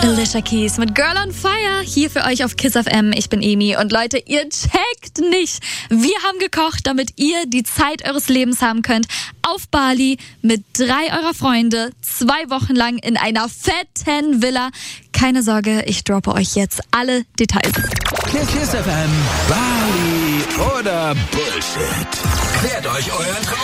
Alicia Keys mit Girl on Fire hier für euch auf Kiss FM. Ich bin Emi und Leute, ihr checkt nicht. Wir haben gekocht, damit ihr die Zeit eures Lebens haben könnt. Auf Bali mit 3 eurer Freunde, 2 Wochen lang in einer fetten Villa. Keine Sorge, ich droppe euch jetzt alle Details. Kiss FM, Bali oder Bullshit. Klärt euch euren Traum.